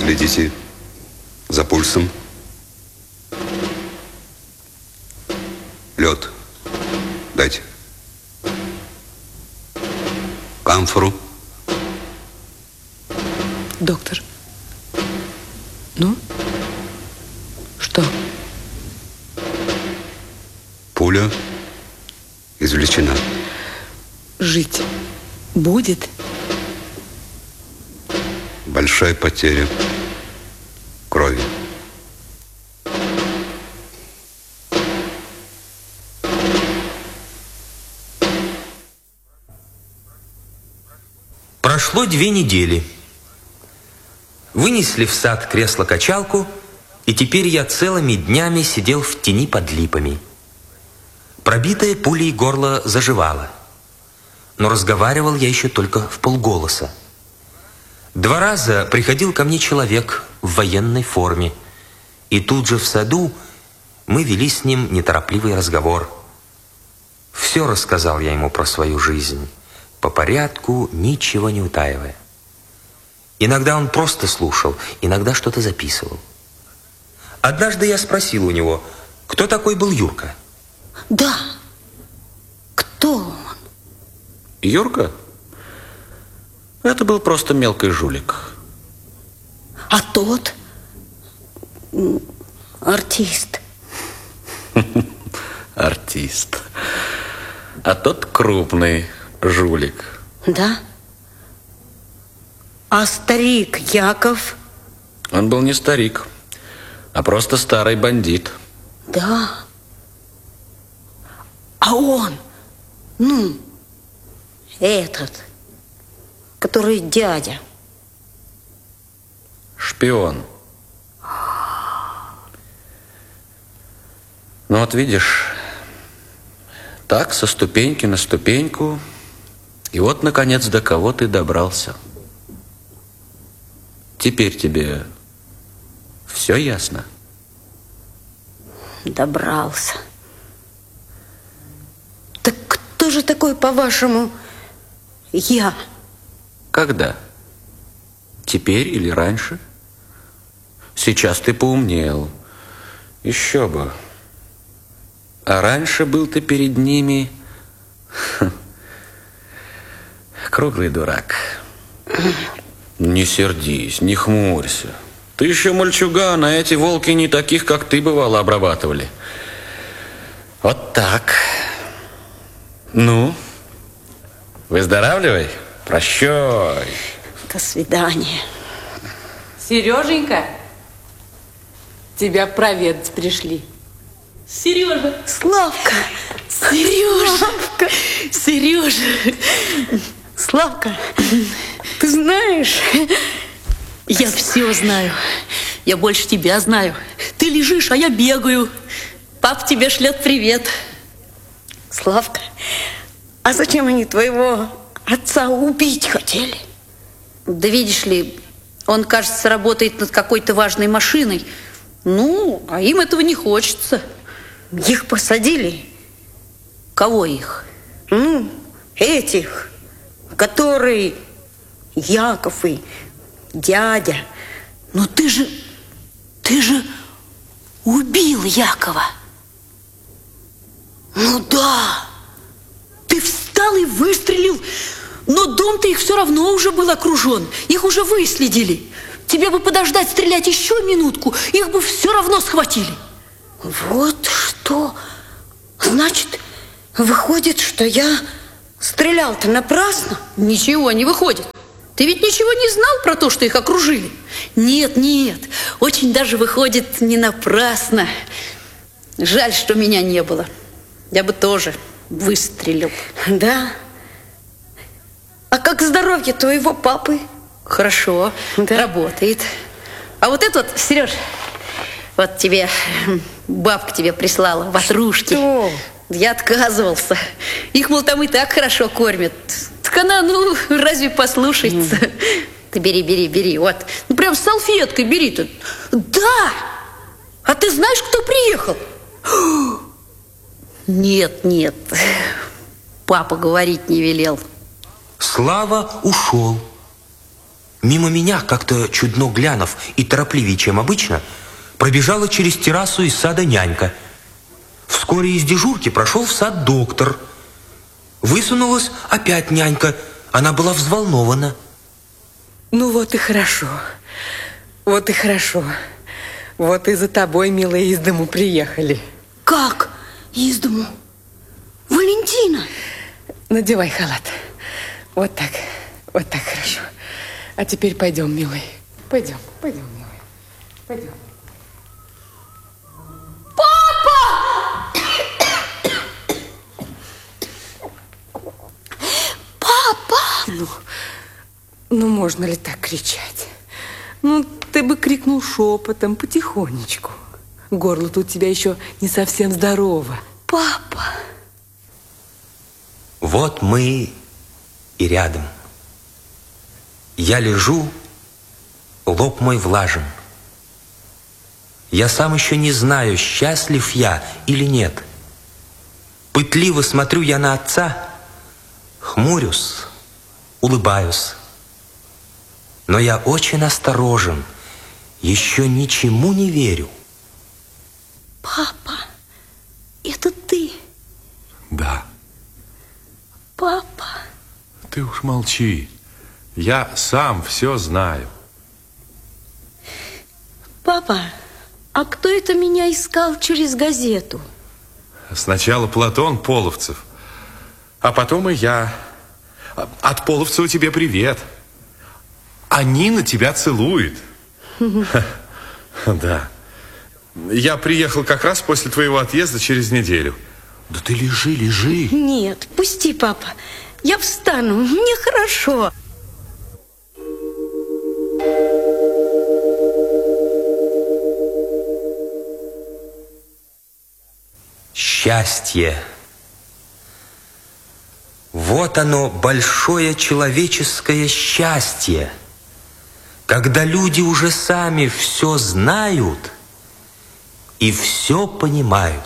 Следите за пульсом. Лед дайте. Камфору. Доктор, ну, что? Пуля извлечена. Жить будет? Большая потеря крови. Прошло 2 недели. Вынесли в сад кресло-качалку, и теперь я целыми днями сидел в тени под липами. Пробитое пулей горло заживало, но разговаривал я еще только вполголоса. 2 раза приходил ко мне человек в военной форме, и тут же в саду мы вели с ним неторопливый разговор. Все рассказал я ему про свою жизнь, по порядку, ничего не утаивая. Иногда он просто слушал, иногда что-то записывал. Однажды я спросил у него, кто такой был Юрка. Да, кто он? Юрка? Это был просто мелкий жулик. А тот? Артист. Артист. А тот крупный жулик. Да? А старик Яков? Он был не старик, а просто старый бандит. Да. А он? Ну, этот, который дядя. Шпион. Ну вот видишь, так со ступеньки на ступеньку, и вот, наконец, до кого ты добрался. Теперь тебе все ясно? Добрался. Так кто же такой, по-вашему, я? Когда? Теперь или раньше? Сейчас ты поумнел. Еще бы. А раньше был ты перед ними круглый дурак. Не сердись, не хмурься. Ты еще мальчуган, а эти волки не таких, как ты, бывало, обрабатывали. Вот так. Ну, выздоравливай. Прощай. До свидания. Сереженька, тебя проведать пришли. Сережа. Славка. Сережа. Славка. Сережа. Славка, ты знаешь, Я все знаю. Я больше тебя знаю. Ты лежишь, а я бегаю. Пап тебе шлет привет. Славка, а зачем они твоего отца убить хотели? Да видишь ли, он, кажется, работает над какой-то важной машиной. Ну, а им этого не хочется. Их посадили? Кого их? Ну, этих, которые Яков и дядя. Но ты же убил Якова. Ну да. Ты встал и выстрелил. Но дом-то их все равно уже был окружен. Их уже выследили. Тебе бы подождать, стрелять еще минутку. Их бы все равно схватили. Вот что. Значит, выходит, что я стрелял-то напрасно? Ничего не выходит. Ты ведь ничего не знал про то, что их окружили? Нет, очень даже выходит не напрасно. Жаль, что меня не было. Я бы тоже выстрелил. Да? А как здоровье твоего папы? Хорошо, да? Работает. А вот это вот, Сереж, вот тебе, бабка тебе прислала ватрушки. Что? Я отказывался. Их, мол, там и так хорошо кормят. Так она, ну, разве послушается? Ты бери, вот. Ну, прям с салфеткой бери тут. Да! А ты знаешь, кто приехал? Нет. Папа говорить не велел. Слава ушел. Мимо меня, как-то чудно глянув и торопливее, чем обычно, пробежала через террасу из сада нянька. Вскоре из дежурки прошел в сад доктор. Высунулась опять нянька. Она была взволнована. Ну вот и хорошо. Вот и хорошо. Вот и за тобой, милая, из дому приехали. Как из дому? Валентина! Надевай халат. Вот так хорошо. А теперь пойдем, милый. Пойдем, милый. Пойдем. Ну, можно ли так кричать? Ну, ты бы крикнул шепотом, потихонечку. Горло-то у тебя еще не совсем здорово. Папа! Вот мы и рядом. Я лежу, лоб мой влажен. Я сам еще не знаю, счастлив я или нет. Пытливо смотрю я на отца, хмурюсь, улыбаюсь. Но я очень осторожен, еще ничему не верю. Папа, это ты? Да. Папа. Ты уж молчи. Я сам все знаю. Папа, а кто это меня искал через газету? Сначала Платон Половцев, а потом и я. От Половцева тебе привет. А Нина тебя целует. Да. Я приехал как раз после твоего отъезда через неделю. Да ты лежи. Нет, пусти, папа. Я встану, мне хорошо. Счастье. Вот оно, большое человеческое счастье, когда люди уже сами все знают и все понимают.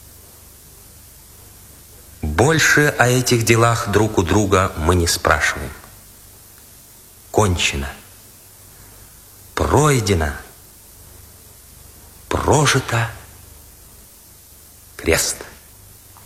Больше о этих делах друг у друга мы не спрашиваем. Кончено, пройдено, прожито, крест.